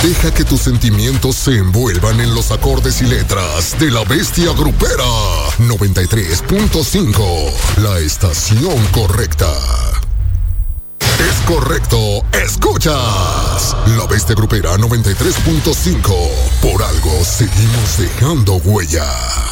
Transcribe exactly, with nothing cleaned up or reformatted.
Deja que tus sentimientos se envuelvan en los acordes y letras de La Bestia Grupera. noventa y tres punto cinco, la estación correcta. Es correcto, escuchas La Bestia Grupera noventa y tres punto cinco. Por algo seguimos dejando huella.